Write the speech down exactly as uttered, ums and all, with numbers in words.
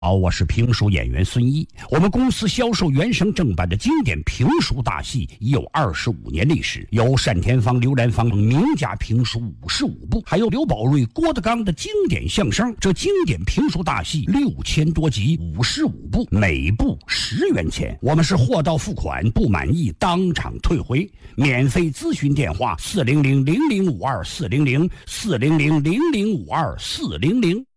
好，我是评书演员孙一。我们公司销售原声正版的经典评书大戏已有二十五年历史，有单田芳、刘兰芳名家评书五十五部，还有刘宝瑞、郭德纲的经典相声。这经典评书大戏六千多集，五十五部，每部十元钱。我们是货到付款，不满意当场退回。免费咨询电话：四零零零零五二四零零四零零零零五二四零零。